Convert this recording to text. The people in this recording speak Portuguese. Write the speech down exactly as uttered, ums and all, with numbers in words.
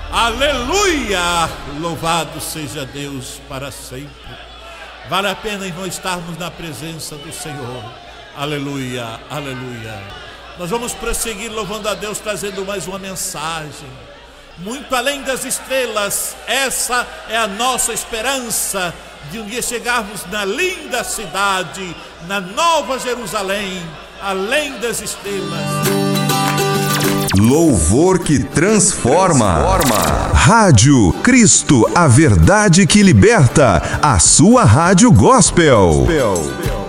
Aleluia! Louvado seja Deus para sempre. Vale a pena, irmão, estarmos na presença do Senhor. Aleluia, aleluia. Nós vamos prosseguir louvando a Deus, trazendo mais uma mensagem. Muito além das estrelas, essa é a nossa esperança de um dia chegarmos na linda cidade, na Nova Jerusalém, além das estrelas. Louvor que transforma. transforma. Rádio Cristo, a verdade que liberta. A sua rádio gospel. gospel.